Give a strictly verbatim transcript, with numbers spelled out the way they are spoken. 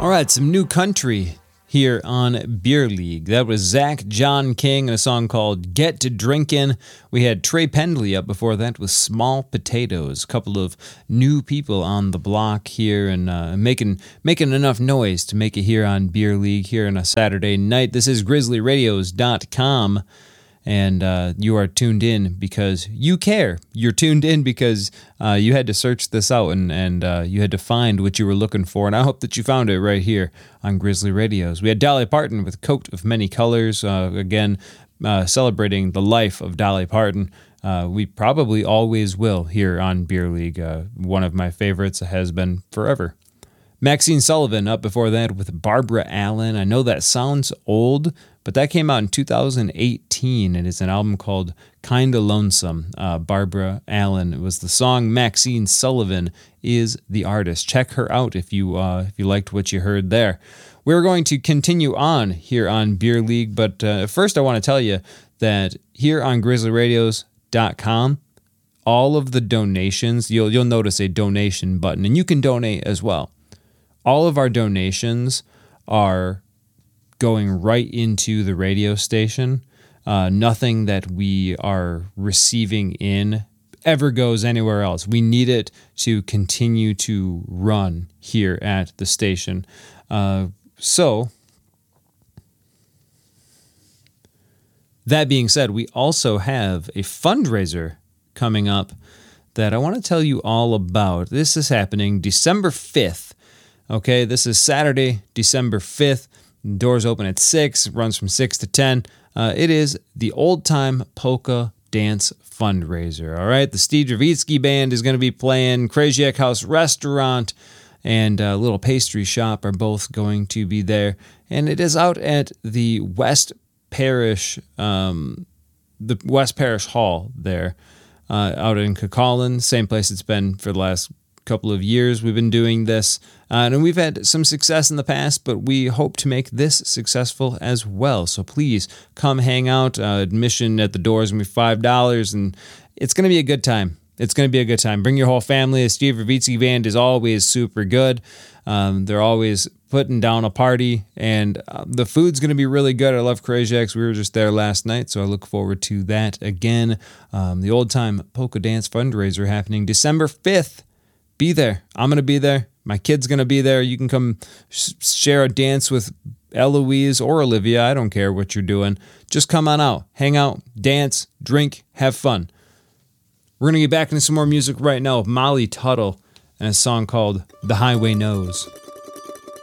All right, some new country here on Beer League. That was Zach John King and a song called Get to Drinkin'. We had Trey Pendley up before that with Small Potatoes. A couple of new people on the block here and uh, making making enough noise to make it here on Beer League here on a Saturday night. This is grizzly radios dot com. And uh, you are tuned in because you care. You're tuned in because uh, you had to search this out and, and uh, you had to find what you were looking for. And I hope that you found it right here on Grizzly Radios. We had Dolly Parton with Coat of Many Colors, uh, again, uh, celebrating the life of Dolly Parton. Uh, we probably always will here on Beer League. Uh, one of my favorites has been forever. Maxine Sullivan up before that with Barbara Allen. I know that sounds old, but that came out in two thousand eighteen. It is an album called Kinda Lonesome. Uh, Barbara Allen was the song. Maxine Sullivan is the artist. Check her out if you uh, if you liked what you heard there. We're going to continue on here on Beer League, but uh, first I want to tell you that here on grizzly radios dot com, all of the donations, you'll you'll notice a donation button, and you can donate as well. All of our donations are going right into the radio station. Uh, nothing that we are receiving in ever goes anywhere else. We need it to continue to run here at the station. Uh, so, that being said, we also have a fundraiser coming up that I want to tell you all about. This is happening December fifth. Okay, this is Saturday, December fifth. Doors open at six, runs from six to ten. Uh, it is the Old Time Polka Dance Fundraiser, all right? The Steve Dravitsky Band is going to be playing. Kraziak House Restaurant and a little pastry shop are both going to be there. And it is out at the West Parish, um, the West Parish Hall there, uh, out in Cucaulin, same place it's been for the last couple of years we've been doing this, uh, and we've had some success in the past, but we hope to make this successful as well. So please come hang out. Uh, admission at the door is going to be five dollars, and it's going to be a good time. It's going to be a good time. Bring your whole family. The Steve Dravitsky Band is always super good. Um, they're always putting down a party, and uh, the food's going to be really good. I love Kraziak's. We were just there last night, so I look forward to that again. Um, the Old Time Polka Dance Fundraiser happening December fifth. Be there. I'm going to be there. My kid's going to be there. You can come sh- share a dance with Eloise or Olivia. I don't care what you're doing. Just come on out. Hang out, dance, drink, have fun. We're going to get back into some more music right now with Molly Tuttle and a song called The Highway Knows.